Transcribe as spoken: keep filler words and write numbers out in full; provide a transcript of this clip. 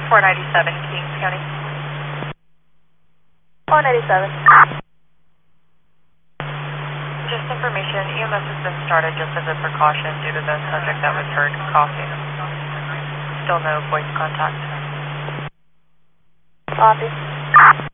four ninety-seven, Kings County. four ninety-seven. Just information, E M S has been started just as a precaution due to the subject that was heard coughing. Still no voice contact. Copy.